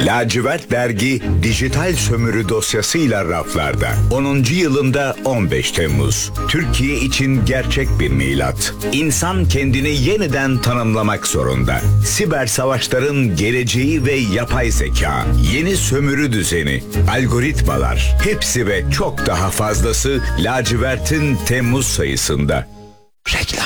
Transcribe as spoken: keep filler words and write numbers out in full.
Lacivert Dergi dijital sömürü dosyasıyla raflarda. onuncu yılında on beş Temmuz. Türkiye için gerçek bir milat. İnsan kendini yeniden tanımlamak zorunda. Siber savaşların geleceği ve yapay zeka, yeni sömürü düzeni, algoritmalar, hepsi ve çok daha fazlası Lacivert'in Temmuz sayısında. Reklam.